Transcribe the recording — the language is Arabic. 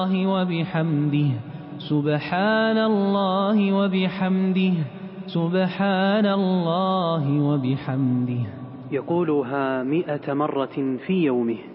وبحمده سبحان الله وبحمده سبحان الله وبحمده. يقولها 100 مرة في يومه.